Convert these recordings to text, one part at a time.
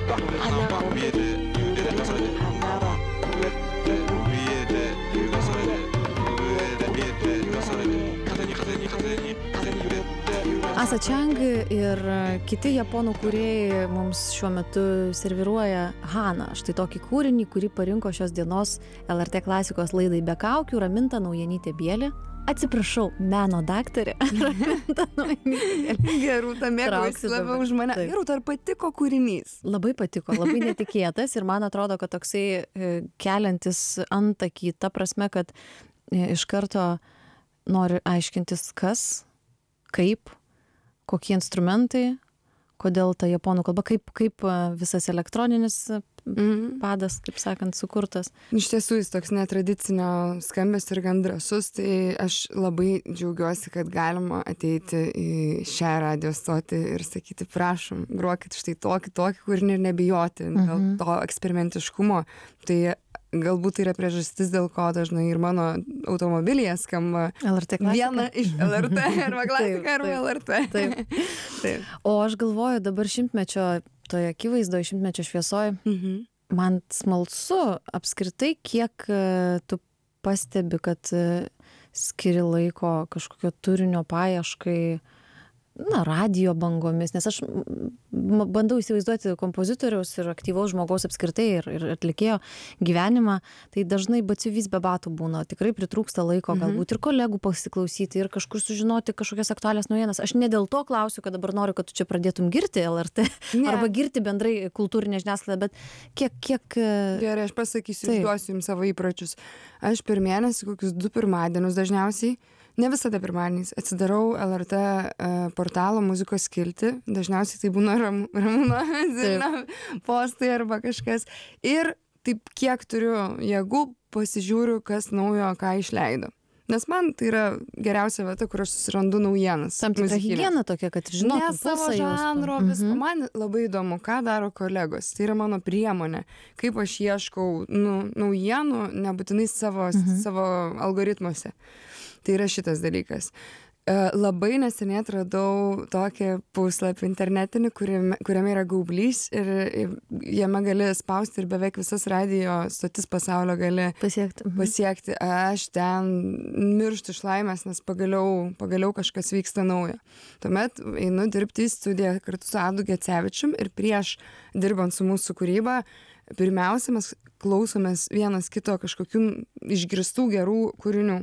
Asa Chang ir kiti japonų kūrėjai mums šiuo metu serviruoja Hana. Štai tokį kūrinį, kurį parinko šios dienos LRT klasikos laidai Be kaukių Raminta Naujanytė Bielė. Atsiprašau, meno daktarė. Raminta Naujanytė Bielė. Gerūta, mėgausi labiau už mane. Gerūta, ar patiko kūrinys? Labai patiko, labai netikėtas ir man atrodo, kad toksai keliantis antakį, ta prasme, kad iš karto nori aiškintis kas, kaip, kokie instrumentai, kodėl ta japonų kalba, kaip visas elektroninis padas, kaip sakant, sukurtas. Iš tiesų jis toks netradicinio skambesio ir gan drąsus, tai aš labai džiaugiuosi, kad galima ateiti į šią radio stotį ir sakyti, prašom, gruokit štai tokį kūrinį ir nebijoti dėl to eksperimentiškumo. Tai galbūt tai yra priežastis, dėl ko dažnai ir mano automobilyje skamba LRT klasika. Viena iš LRT arba klasika arba LRT. Taip. O aš galvoju dabar šimtmečio toje akivaizdoje, šimtmečio šviesoje, man smalsu apskritai, kiek tu pastebi, kad skiri laiko kažkokio turinio paieškai, radijo bangomis, nes aš bandau įsivaizduoti kompozitoriaus ir aktyvaus žmogaus apskritai ir atlikėjo gyvenimą, tai dažnai batsiuvys be batų būna, tikrai pritrūksta laiko, galbūt ir kolegų pasiklausyti ir kažkur sužinoti kažkokias aktualias naujienas. Aš ne dėl to klausiu, kad dabar noriu, kad tu čia pradėtum girti LRT arba girti bendrai kultūrinę žiniasklaidą, bet kiek... Gerai, aš pasakysiu, išduosiu jums savo įpročius. Aš per mėnesį kokius 2 pirmadienius dažniausiai, ne visada pirmadieniais, atsidarau LRT portalo muzikos skiltį, dažniausiai tai būna Ramūno Zilnio postai arba kažkas. Ir taip, kiek turiu jėgų, pasižiūriu, kas naujo, ką išleido. Nes man tai yra geriausia vieta, kur aš susirandu naujienas. Tam tikra higiena tokia, kad žinotum savo žanro, visko. Man labai įdomu, ką daro kolegos. Tai yra mano priemonė. Kaip aš ieškau naujienų, nebūtinai savo algoritmuose. Tai yra šitas dalykas. Labai neseniai atradau tokį puslapį internetinį, kuriame yra gaublys ir jame gali spausti ir beveik visas radijo stotis pasaulio gali pasiekti. Aš ten mirštu iš laimės, nes pagaliau kažkas vyksta naujo. Tuomet einu dirbti į studiją kartu su Adu Gecevičium ir prieš dirbant su mūsų kūryba, pirmiausia, mes klausomės vienas kito kažkokių išgirstų gerų kūrinių.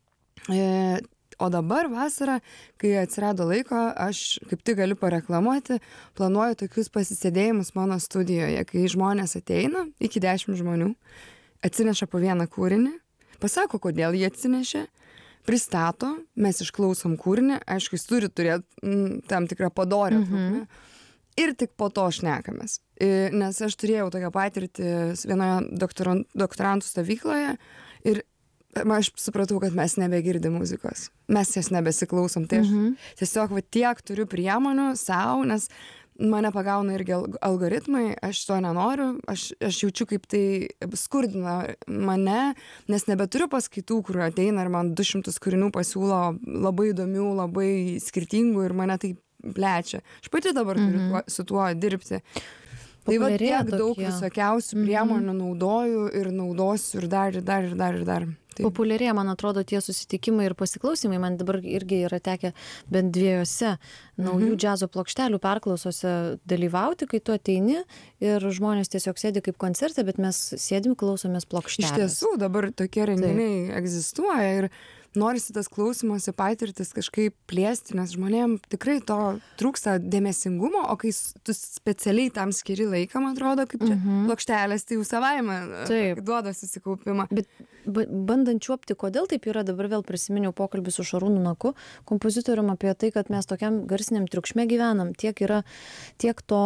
O dabar vasarą, kai atsirado laiko, aš kaip tik galiu pareklamuoti, planuoju tokius pasisėdėjimus mano studijoje, kai žmonės ateina, iki 10 žmonių, atsineša po vieną kūrinį, pasako, kodėl jie atsinešė, pristato, mes išklausom kūrinį, aišku, jis turi turėti tam tikrą padorę trukmę, ir tik po to šnekamės. Nes aš turėjau tokią patirtį vienoje doktorantų stovykloje ir aš supratau, kad mes nebegirdim muzikos. Mes jas nebesiklausom. Tai aš tiesiog tiek turiu priemonių savo, nes mane pagauna irgi algoritmai, aš to nenoriu, aš jaučiu, kaip tai skurdina mane, nes nebeturiu paskaitų, kur ateina ir man 200 kūrinių pasiūlo labai įdomių, labai skirtingų ir mane tai plečia. Aš pati dabar turiu su tuo dirbti. Tai va tiek daug visokiausių priemonių naudoju ir naudosiu ir dar. Populiarėja, man atrodo, tie susitikimai ir pasiklausimai. Man dabar irgi yra tekę bent 2 naujų džiazo plokštelių perklausose dalyvauti, kai tu ateini ir žmonės tiesiog sėdi kaip koncerte, bet mes sėdim, klausomės plokštelės. Iš tiesų, dabar tokie renginiai egzistuoja ir norisi tas klausymosi patirtis kažkaip plėsti, nes žmonėm tikrai to trūksta dėmesingumo, o kai tu specialiai tam skiri laiką, man atrodo, kaip čia plokštelės, tai jau savaime duoda susikaupimą. Bet bandant čiuopti, kodėl taip yra, dabar vėl prisiminiau pokalbį su Šarūnu Naku, kompozitorium, apie tai, kad mes tokiam garsiniam triukšme gyvenam, tiek to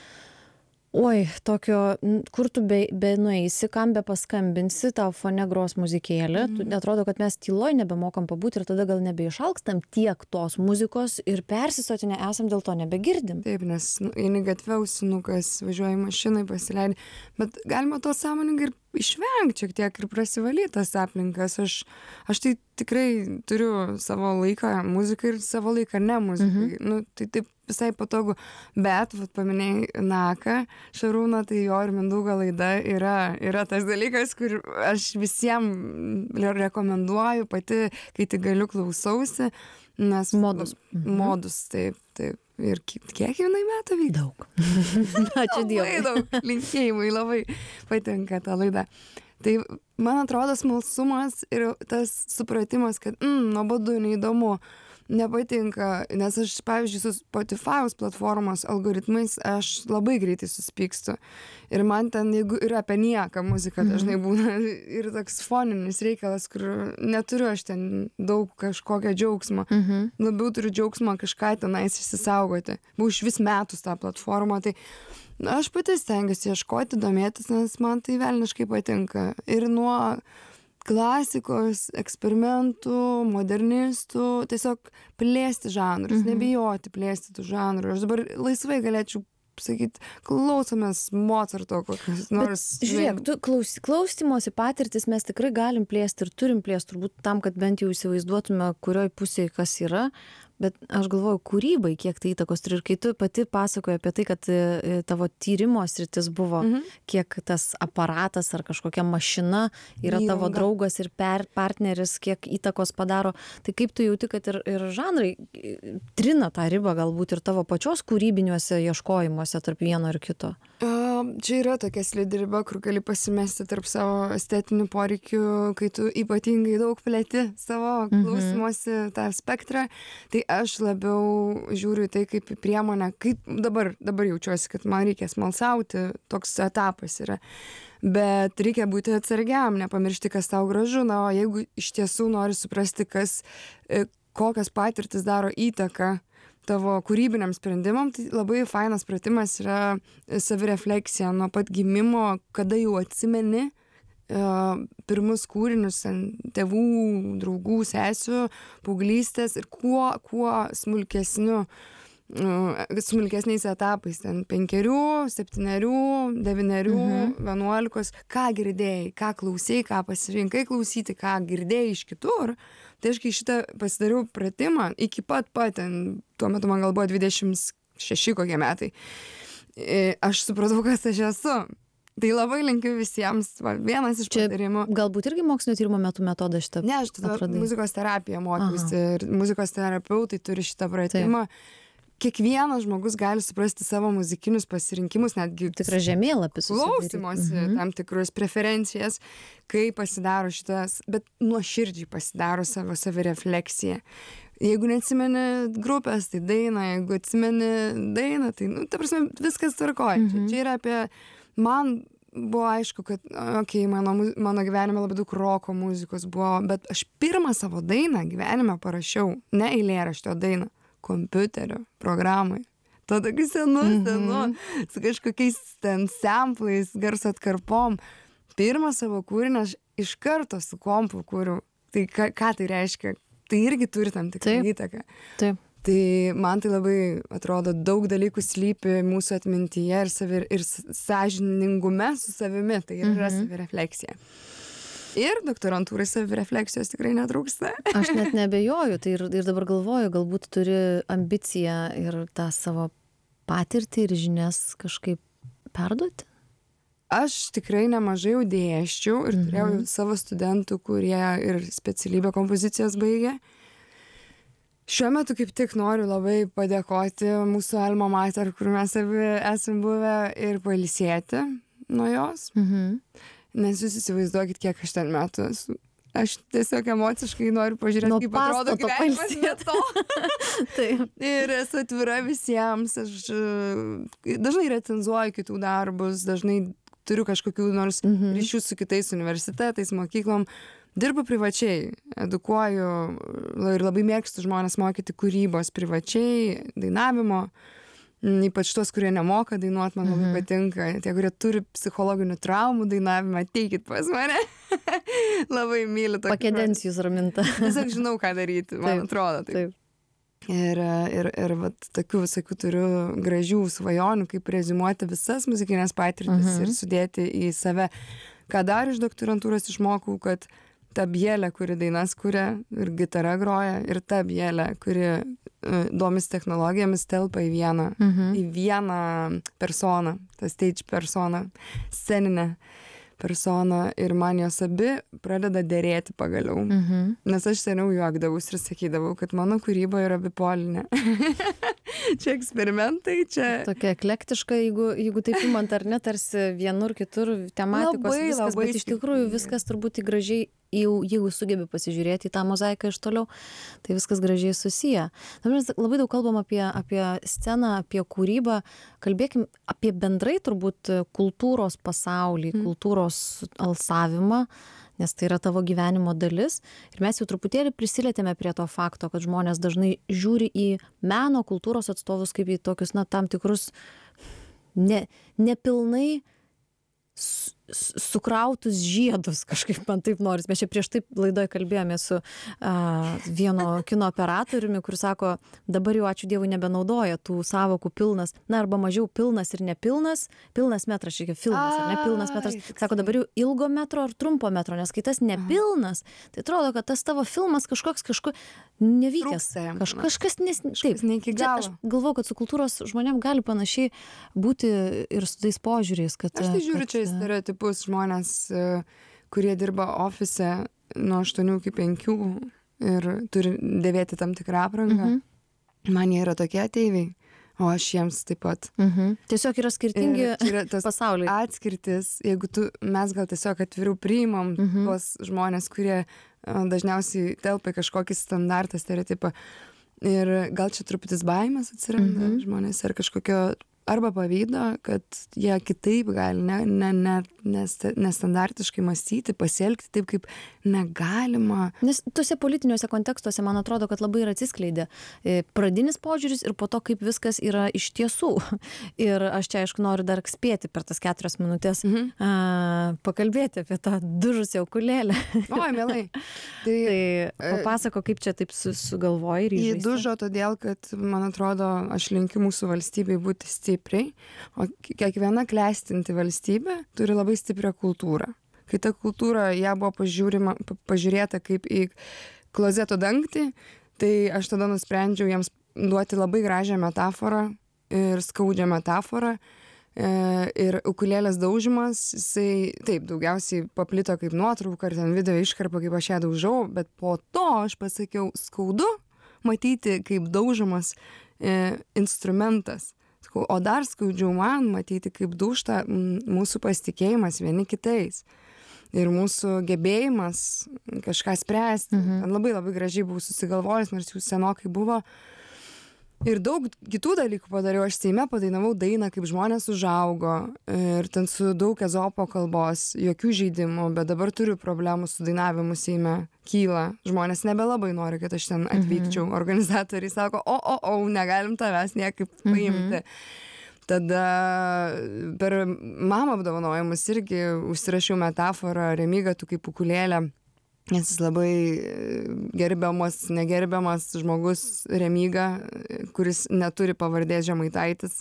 tokio, kur tu be nueisi, kam be paskambinsi, tau fone gros muzikėlė, atrodo, kad mes tyloj nebemokam pabūti ir tada gal nebeišalkstam tiek tos muzikos ir persisotinę esam, dėl to nebegirdim. Taip, nes eini gatvę, ausinukas, važiuoji mašinai, pasileidi, bet galima to sąmoningai ir išvengti šiek tiek ir prasivalyti tas aplinkas. Aš tai tikrai turiu savo laiką muzikai ir savo laiką ne muzikai. Tai taip visai patogu. Bet, paminėjai Naką, Šarūną, tai jo ir Mindaugo laida yra tas dalykas, kur aš visiems rekomenduoju, pati, kai tik galiu, klausausi, nes modus, taip. Ir kiek jinai metų vyksta? Daug. Ačiū Dievui. Labai daug. Linkėjimai, labai patinka ta laida. Tai, man atrodo, smalsumas ir tas supratimas, kad nuobodu, neįdomu, nepatinka, nes aš, pavyzdžiui, su Spotify'aus platformos algoritmais aš labai greitai suspykstu. Ir man ten, jeigu yra apie nieką muzika, dažnai būna ir toks foninis reikalas, kur neturiu aš ten daug kažkokio džiaugsmo. Labiau turiu džiaugsmą kažką tenais išsisaugoti. Buvau iš vis metus tą platformą, tai aš pati stengiuosi ieškoti, domėtis, nes man tai velniškai patinka. Ir nuo klasikos, eksperimentų, modernistų, tiesiog plėsti žanrus, nebijoti plėsti tų žanrų. Aš dabar laisvai galėčiau sakyti, klausomės Mozarto kokios nors. Bet, žiūrėk, tu klausymosi patirtis mes tikrai galim plėsti ir turim plėsti, turbūt tam, kad bent jau įsivaizduotume, kurioj pusėje kas yra. Bet aš galvoju, kūrybai kiek tai įtakos turi. Ir kai tu pati pasakoji apie tai, kad tavo tyrimo sritis buvo, kiek tas aparatas ar kažkokia mašina yra tavo draugas ir partneris, kiek įtakos padaro, tai kaip tu jauti, kad ir žanrai trina tą ribą galbūt ir tavo pačios kūrybiniuose ieškojimuose tarp vieno ir kito? Čia yra tokia slidi riba, kur gali pasimesti tarp savo estetinių poreikių, kai tu ypatingai daug plėti savo klausymosi tą spektrą. Tai aš labiau žiūriu į tai kaip į priemonę, kaip dabar jaučiuosi, kad man reikia smalsauti, toks etapas yra. Bet reikia būti atsargiam, nepamiršti, kas tau gražu, o jeigu iš tiesų nori suprasti, kokias patirtis daro įtaką tavo kūrybiniam sprendimam, tai labai fainas pratimas yra savirefleksija nuo pat gimimo, kada jau atsimeni pirmus kūrinius tėvų, draugų, sesių, paauglystės ir kuo smulkesniais etapais, 5, 7, 9, 11, ką girdėjai, ką klausėjai, ką pasirinkai klausyti, ką girdėjai iš kitur. Tai aš kai šitą pasidariau pratimą, iki pat, tuo metu man gal buvo 26 kokie metai, aš supratau, kas aš esu. Tai labai linkiu visiems, vienas iš patarimų. Galbūt irgi mokslinio tyrimo metu metodą šitą? Ne, aš muzikos terapiją mokiausi ir muzikos terapeutai turi šitą pratimą. Kiekvienas žmogus gali suprasti savo muzikinius pasirinkimus, netgi tikras žemėlapis, klausimosi, tam tikrus preferencijas, kai pasidaro šitas, bet nuoširdžiai pasidaro savo savirefleksiją. Jeigu neatsimeni grupės, tai dainą, jeigu atsimeni dainą, tai, ta prasme, viskas tvarkoja. Čia yra apie, man buvo aišku, kad, mano gyvenime labai daug roko muzikos buvo, bet aš pirmą savo dainą gyvenime parašiau, ne eilėraštio dainą, kompiuterio programai. To tokiu senu, su kažkokiais ten samplais, garso atkarpom. Pirmą savo kūrinį aš iš karto su kompu kūriau. Tai ką tai reiškia? Tai irgi turi tam tikrą įtaką. Taip. Tai man tai labai atrodo, daug dalykų slypi mūsų atmintyje ir sąžiningume su savimi. Tai yra savirefleksija. Ir doktorantūrai savirefleksijos tikrai netrūksta. Aš net neabejoju, tai ir dabar galvoju, galbūt turi ambiciją ir tą savo patirtį ir žinias kažkaip perduoti. Aš tikrai nemažai jau dėsčiau ir turėjau savo studentų, kurie ir specialybę kompozicijos baigė. Šiuo metu kaip tik noriu labai padėkoti mūsų alma mater, kur mes esam buvę, ir pailsėti nuo jos. Nes jūs įsivaizduokit, kiek aš ten metų esu. Aš tiesiog emociškai noriu pažiūrėti, kaip atrodo gyvenimas be to. Ir esu atvira visiems. Aš dažnai recenzuoju kitų darbus, dažnai turiu kažkokių nors ryšių su kitais universitetais, mokyklom. Dirbu privačiai, edukuoju ir labai mėgstu žmonės mokyti kūrybos privačiai, dainavimo. Ypač tos, kurie nemoka dainuoti, man labai patinka. Tie, kurie turi psichologinių traumų dainavimą, ateikit pas mane. Labai myliu. Pakėdens jūs, Raminta. Tiesiog žinau, ką daryti, man atrodo. Taip. Ir vat, tokių visokių turiu gražių svajonių, kaip reziumuoti visas muzikinės patirtis ir sudėti į save. Ką dar iš doktorantūros išmokau, kad ta Bielė, kuri dainas kuria ir gitara groja, ir ta Bielė, kuri domis technologijomis, telpa į vieną personą, tą stage personą, sceninę personą, ir man jos abi pradeda derėti pagaliau. Nes aš seniau juokdavus ir sakydavau, kad mano kūryba yra bipolinė. Čia eksperimentai, čia... Tokia eklektiška, jeigu taip imant ar ne, tarsi vienur, kitur tematikos Labai, viskas, labai bet iš tikrųjų viskas turbūt gražiai, jeigu sugebi pasižiūrėti į tą mozaiką iš toliau, tai viskas gražiai susiję. Mes labai daug kalbam apie sceną, apie kūrybą, kalbėkim apie bendrai turbūt kultūros pasaulį, kultūros alsavimą, nes tai yra tavo gyvenimo dalis. Ir mes jau truputėlį prisilietėme prie to fakto, kad žmonės dažnai žiūri į meno kultūros atstovus kaip į tokius, tam tikrus nepilnai sukrautus žiedus, kažkaip man taip noris. Mes čia prieš taip laidoje kalbėjome su vieno kino operatoriumi, kur sako, dabar jau ačiū Dievui nebenaudoja tų sąvokų pilnas, arba mažiau pilnas ir nepilnas, pilnas metras, šiek tiek filmas, ar nepilnas metras. Sako, dabar jau ilgo metro ar trumpo metro, nes kai tas nepilnas, tai atrodo, kad tas tavo filmas kažkoks nevykęs. Kažkas ne iki galo. Aš galvoju, kad su kultūros žmonėm gali panašiai būti ir su tais požiūriais, kad... Aš tai žiūriu čia į stereotipus žmonės, kurie dirba ofise nuo 8 iki 5 ir turi dėvėti tam tikrą aprangą. Man jie yra tokie ateiviai, o aš jiems taip pat. Tiesiog yra skirtingi pasauliai. Atskirtis, jeigu mes gal tiesiog atviriau priimam tuos žmonės, kurie dažniausiai telpa į kažkokį standartą, stereotipą. Ir gal čia truputis baimės atsiranda žmonės ar kažkokio arba pavydo, kad jie kitaip gali nestandartiškai mąstyti, pasielgti taip, kaip negalima. Nes tuose politiniuose kontekstuose, man atrodo, kad labai ir atsiskleidė pradinis požiūris ir po to, kaip viskas yra iš tiesų. Ir aš čia, aišku, noriu dar spėti per tas 4 minutės pakalbėti apie tą dužusią ukulėlę. Oi, mielai. Tai papasako, kaip čia taip sugalvoji ir įžaisti. Jį dužo todėl, kad, man atrodo, aš linkiu mūsų valstybei būti stipriai, o kiekviena klestinti valstybė turi labai stiprią kultūrą. Kai ta kultūra ją buvo pažiūrėta kaip į klozeto dangtį, tai aš tada nusprendžiau jiems duoti labai gražią metaforą ir skaudžią metaforą. Ir ukulėlės daužimas, jisai taip daugiausiai paplito kaip nuotrauka ar ten video iškarpa, kaip aš ją daužau, bet po to aš pasakiau, skaudu matyti, kaip daužomas instrumentas. O dar skaudžiau man matyti, kaip dūžta mūsų pasitikėjimas vieni kitais. Ir mūsų gebėjimas kažką spręsti. Labai labai gražiai buvau susigalvojęs, nors jau senokai buvo. Ir daug kitų dalykų padariau. Aš Seime padainavau dainą, kaip žmonės užaugo. Ir ten su daug ezopo kalbos, jokių žaidimų, bet dabar turiu problemų su dainavimu Seime. Kyla. Žmonės nebelabai nori, kad aš ten atvykčiau. Organizatoriai sako, negalim tavęs niekaip paimti. Tada per mamą apdovanojimus irgi užsirašiau metaforą, Remyga, tu kaip ukulėlė. Nes jis labai negerbiamas žmogus Remyga, kuris neturi pavardės Žemaitaitis.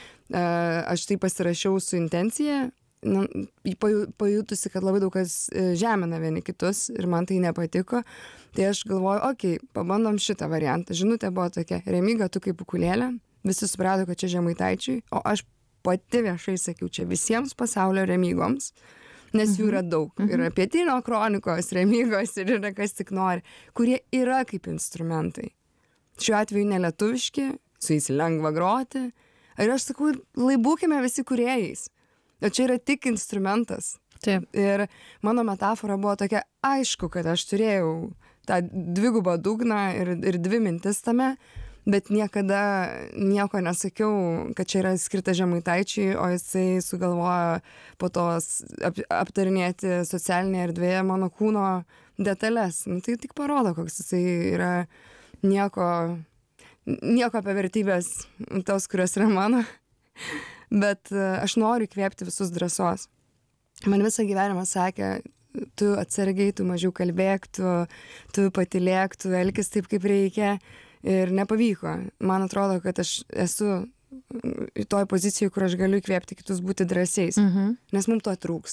Aš tai pasirašiau su intencija, pajutusi, kad labai daug kas žemina vieni kitus ir man tai nepatiko. Tai aš galvoju, pabandom šitą variantą. Žinutė buvo tokia, Remyga, tu kaip ukulėlė. Visi suprato, kad čia Žemaitaičiui, o aš pati viešai sakiau, čia visiems pasaulio Remygoms. Nes jų yra daug. Yra Pietinio kronikos, Remygos ir yra kas tik nori, kurie yra kaip instrumentai. Šiuo atveju nelietuviški, su jais lengva groti. Ir aš sakau, būkime visi kūrėjais. O čia yra tik instrumentas. Taip. Ir mano metafora buvo tokia, aišku, kad aš turėjau tą dvigubą dugną ir 2 mintis tame, bet niekada nieko nesakiau, kad čia yra skirta Žemaitaičiui, o jisai sugalvojo po to aptarinėti socialinėje erdvėje mano kūno detalės. Tai tik parodo, koks jisai yra nieko apie vertybės, tos, kurios yra mano. Bet aš noriu įkvėpti visus drąsos. Man visą gyvenimą sakė, tu atsargiai, tu mažiau kalbėk, tu patylėk, tu elkis taip, kaip reikia. Ir nepavyko. Man atrodo, kad aš esu į toj pozicijoje, kur aš galiu įkvėpti kitus būti drąsiais. Nes mums to trūksta.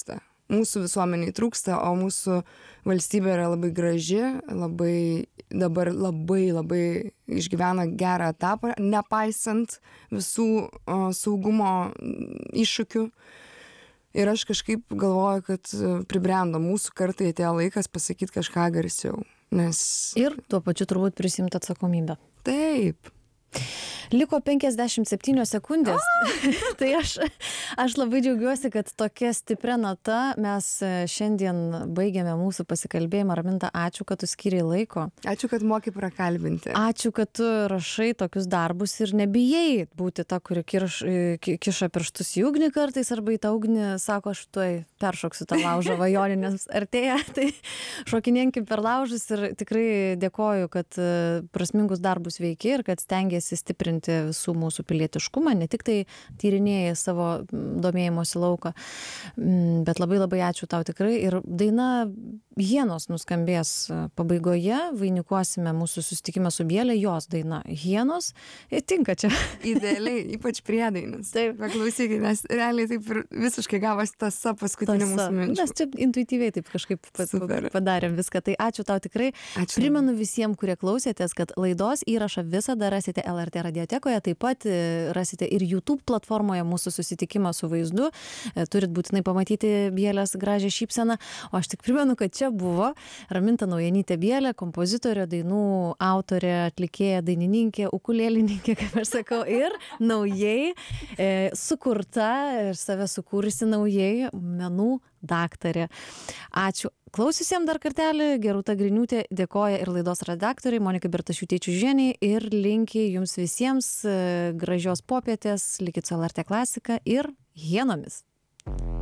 mūsų visuomeniai trūksta, o mūsų valstybė yra labai graži, dabar labai išgyvena gerą etapą, nepaisant visų saugumo iššūkių. Ir aš kažkaip galvoju, kad pribrendo mūsų kartai atėjo laikas pasakyti kažką garsiau. Ir tuo pačiu turbūt prisimti atsakomybę. Taip. Liko 57 sekundės. Tai aš labai džiaugiuosi, kad tokia stipria nata mes šiandien baigėme mūsų pasikalbėjimą. Raminta, ačiū, kad tu skyrei laiko. Ačiū, kad moki prakalbinti. Ačiū, kad tu rašai tokius darbus ir nebijai būti ta, kuri kiša pirštus į ugnį kartais, arba į tą ugnį sako, aš tuoj peršoksiu tą laužą, vajoninės artėja. Tai šokinėkim per laužus ir tikrai dėkoju, kad prasmingus darbus veiki ir kad stengiasi stiprinti visų mūsų pilietiškumą, ne tik tai tyrinėjai savo domėjimosi lauką, bet labai ačiū tau tikrai. Ir daina Hienos nuskambės pabaigoje, vainikuosime mūsų susitikimą su Biele, jos daina Hienos, tinka čia. Idealiai, ypač priedainis. Taip, paklausykit, nes realiai taip ir visiškai gavos tąsa paskutinė mūsų minčių. Mes čia intuityviai taip kažkaip padarėm viską, tai ačiū tau tikrai. Ačiū. Primenu visiems, kurie klausėtės, kad laidos įrašą visada rasite LRT radiotekoje, taip pat rasite ir YouTube platformoje mūsų susitikimą su vaizdu. Turit būtinai pamatyti Bielės gražią šypseną. O aš tik primenu, kad čia buvo Raminta Naujanytė Bielė, kompozitorė, dainų autorė, atlikėja, dainininkė, ukulėlininkė, kaip aš sakau, ir naujai sukurta ir save sukūrusi naujai menų daktarė. Ačiū. Klausiusiems dar kartelį, Gerūta Griniūtė dėkoja ir laidos redaktoriai Monikai Bertašiūtei-Čiužienei ir linki jums visiems gražios popietės, likit su LRT klasika ir Hienomis.